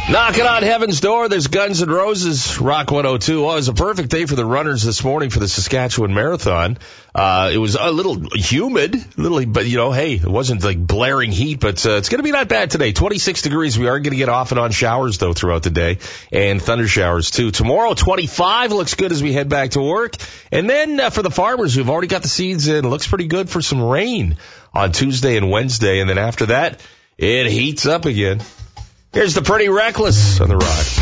Knocking on heaven's door, there's Guns N' Roses, Rock 102. Well, it was a perfect day for the runners this morning for the Saskatchewan Marathon. It was a little humid, but hey, it wasn't like blaring heat, but it's going to be not bad today. 26 degrees. We are going to get off and on showers, though, throughout the day, and thunder showers, too. Tomorrow, 25 looks good as we head back to work. And then for the farmers who've already got the seeds in, it looks pretty good for some rain on Tuesday and Wednesday. And then after that, it heats up again. Here's the Pretty Reckless on the Rock.